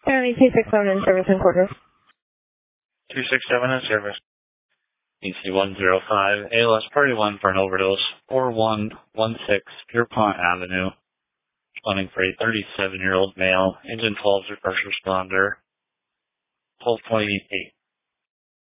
County 267 in service in quarters. 267 in service. EC105, ALS Party 1 for an overdose, 4116 Pierpont Avenue. Responding for a 37-year-old male, engine 12's your first responder, 1228.